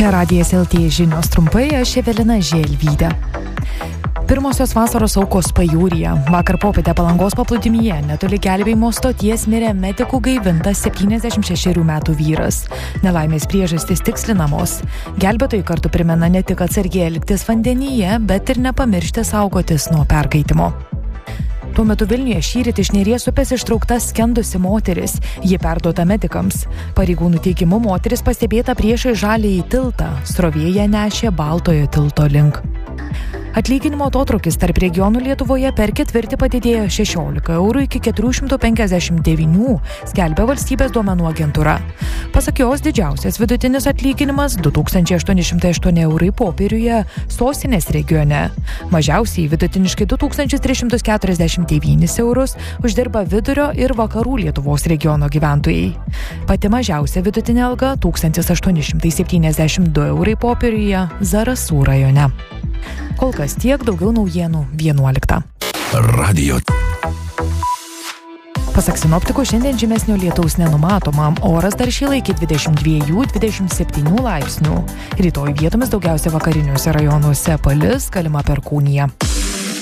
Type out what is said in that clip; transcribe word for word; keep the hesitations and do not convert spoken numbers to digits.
Čia Radijas L T žinios trumpai, aš Evelina Želvytė. Pirmosios vasaros aukos pajūryje. Vakar popietę Palangos paplūdimyje netoli gelbėjimo stoties mirė medikų gaivintas septyniasdešimt šešerių metų vyras. Nelaimės priežastys tikslinamos. Gelbėtojai kartu primena ne tik atsargiai elgtis vandenyje, bet ir nepamiršti saugotis nuo perkaitimo. Tuo metu Vilniuje šįryt iš Neries upės ištraukta skendusi moteris. Ji perduota medikams. Pareigūnų teigimu moteris pastebėta priešais žaliąjį tiltą. Srovė ją nešė Baltojo tilto link. Atlyginimo atotrūkis tarp regionų Lietuvoje per ketvirtį padidėjo šešiolika eurų iki keturių šimtų penkiasdešimt devynių, skelbia valstybės duomenų agentūra. Pasak jos, didžiausias vidutinis atlyginimas du tūkstančiai aštuoni šimtai aštuoni eurai popieriuje sostinės regione. Mažiausiai vidutiniškai du tūkstančius tris šimtus keturiasdešimt devynis eurus uždirba vidurio ir vakarų Lietuvos regiono gyventojai. Pati mažiausia vidutinė alga tūkstantis aštuoni šimtai septyniasdešimt du eurai popieriuje Zarasų rajone. Kol kas tiek, daugiau naujienų vienuoliktą. Radio. Pasak sinoptikų, šiandien žymesnio lietaus nenumatoma, oras dar šyla iki dvidešimt dviejų dvidešimt septynių laipsnių. Rytoj vietomis daugiausia vakariniuose rajonuose palis, galima perkūnija.